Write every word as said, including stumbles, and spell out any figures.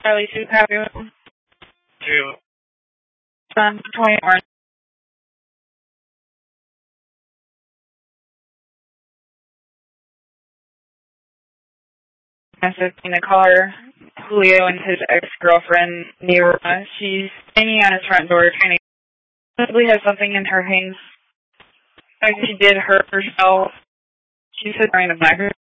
Charlie Sue Capu. Two. Son, twenty-one. In the car, Julio and his ex-girlfriend, Nira. She's standing at his front door, trying to possibly has something in her hands. Like she did hurt herself. She's wearing a black